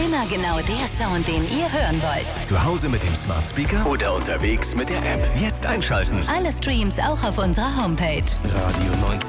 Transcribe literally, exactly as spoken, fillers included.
Immer genau der Sound, den ihr hören wollt. Zu Hause mit dem Smart Speaker oder unterwegs mit der App. Jetzt einschalten. Alle Streams auch auf unserer Homepage. Radio neunzig.